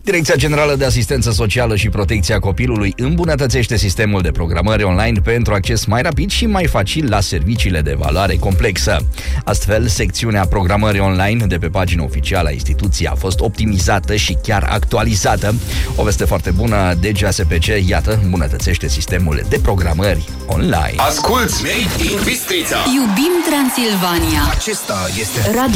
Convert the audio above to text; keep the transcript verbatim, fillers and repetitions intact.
Direcția Generală de Asistență Socială și Protecția Copilului îmbunătățește sistemul de programări online pentru acces mai rapid și mai facil la serviciile de valoare complexă. Astfel, secțiunea programării online de pe pagina oficială a instituției a fost optimizată și chiar actualizată. O veste foarte bună, D G A S P C, iată, îmbunătățește sistemul de programări online. Asculți Made in Bistrița. Iubim Transilvania. Acesta este Radio